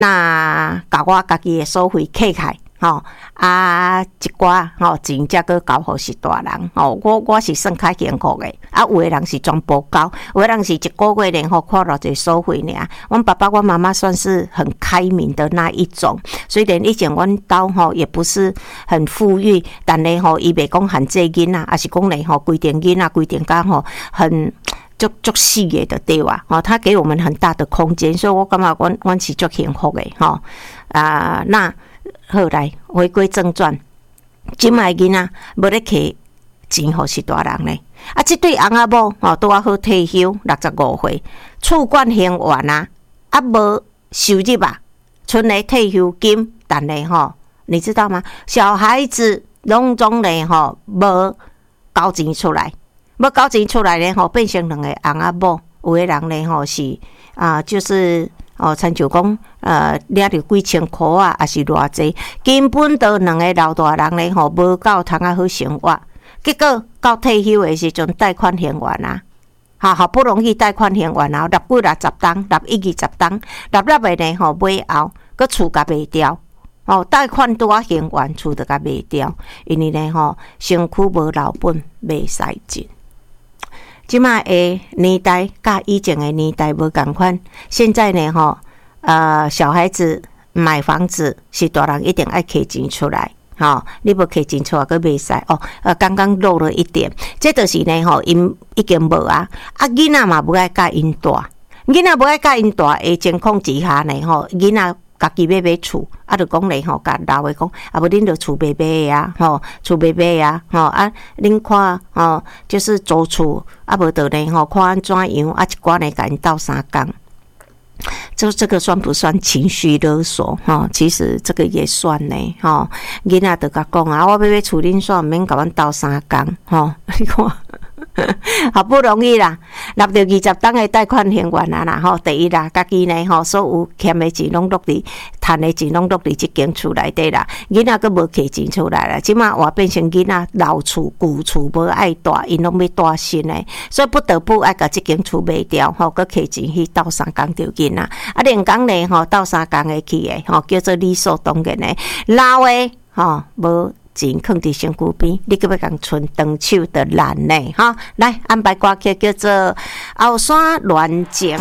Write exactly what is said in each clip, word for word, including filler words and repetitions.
那甲我家己的所费扣开。吼、哦、啊，一寡吼钱才搁交互是大人吼、哦，我我是算较幸福的，啊，有的人是全部交，有的人是一个月呢吼看偌济收费尔。阮爸爸、阮妈妈算是很开明的那一种，虽然以前阮兜吼也不是很富裕，但呢吼伊袂讲限制囡仔，也是讲呢吼规定囡仔规定甲吼很。足足细嘅的对吧？哦，他给我们很大的空间，所以我感觉阮阮是足幸福的吼、哦、啊。那后来回归正传，即卖囡仔无咧摕钱互是大人咧。啊，即对翁仔某吼拄啊好退休，六十五岁，厝管行完啊，啊无收入啊，剩咧退休金，但咧吼，你知道吗？小孩子拢总咧吼无交钱出来。要交钱出来咧，吼变成两个翁仔某，有诶人咧吼是啊，就是哦，亲像讲呃，领着几千箍啊，还是偌济，根本都两个老大人咧吼，无够通啊好生活。结果到退休诶时阵，贷款还完啊，哈，好不容易贷款还完啊，纳几六十档，纳一二十档，纳纳诶咧吼，尾后个厝甲卖掉。哦，贷款拄啊还完，厝就甲卖掉，因为咧吼，身躯无老本，袂使进。即卖诶年代甲以前诶年代无共款，现在呢吼，呃，小孩子买房子是大人一定爱摕钱出来，吼、哦，你无摕钱出来，佫袂使哦。呃，刚刚漏了一点，这就是呢吼，因已经无啊，啊囡仔嘛无爱甲因大，囡仔无爱甲因大诶情况之下呢吼，囡仔。家己要买厝，啊，就讲咧吼，甲老话讲，啊，无恁就厝买买啊，吼，厝买买啊，吼啊，恁看吼，就是租厝，啊，无就咧吼，看安怎样，啊，一寡咧甲因斗相共，这这个算不算情绪勒索？哈，其实这个也算呢，哈，囡仔就甲讲啊，我要买厝恁煞，毋免甲阮斗相共，吼，你看。好不容易啦，纳到二十档的贷款还完啊啦吼。第一啦，家己呢吼，所有欠的钱拢落伫，赚的钱拢落伫即间厝内底啦。囡仔佫无摕钱出来啦，即马话变成囡仔老厝旧厝无爱住，因拢要住新的，所以不得不爱甲即间厝卖掉吼，佫摕钱去斗相共着囡仔。啊，连讲呢吼，斗相共的去的吼，叫做理所当然的。老的吼无。钱放伫身躯边，你搁要共剩长手的难呢？哈，来安排歌曲叫做《后山恋情》，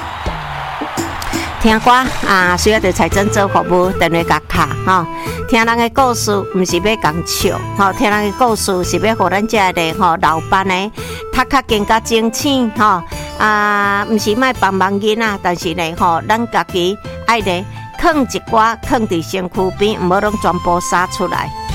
听歌啊，需要着财政做服务，电话甲卡哈。听人的故事，毋是要共笑，吼，听人的故事是要互咱遮个吼老板呢，读较更加精醒吼啊，毋是卖帮忙囡仔，但是呢吼，咱家己爱呢，放一寡放伫身躯边，毋好拢全部撒出来。